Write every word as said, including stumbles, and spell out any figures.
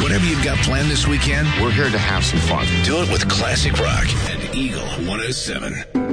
Whatever you've got planned this weekend, we're here to have some fun. Do it with classic rock and Eagle one oh seven.